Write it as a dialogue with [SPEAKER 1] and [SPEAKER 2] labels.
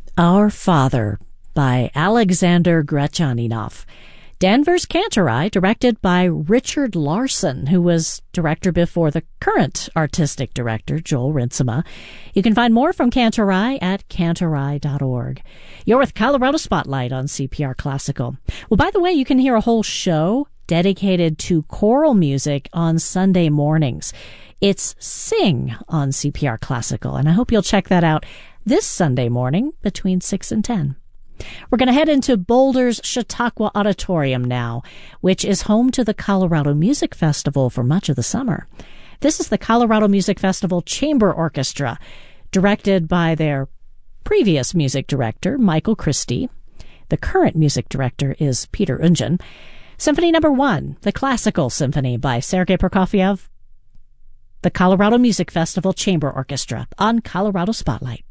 [SPEAKER 1] Our Father by Alexander Grachaninov. Danvers Cantorai, directed by Richard Larson, who was director before the current artistic director, Joel Rinsema. You can find more from Cantorai at cantorai.org. You're with Colorado Spotlight on CPR Classical. Well, by the way, you can hear a whole show dedicated to choral music on Sunday mornings. It's Sing on CPR Classical, and I hope you'll check that out this Sunday morning between 6 and 10. We're going to head into Boulder's Chautauqua Auditorium now, which is home to the Colorado Music Festival for much of the summer. This is the Colorado Music Festival Chamber Orchestra, directed by their previous music director, Michael Christie. The current music director is Peter Ungen. Symphony No. 1, the Classical Symphony by Sergei Prokofiev. The Colorado Music Festival Chamber Orchestra on Colorado Spotlight.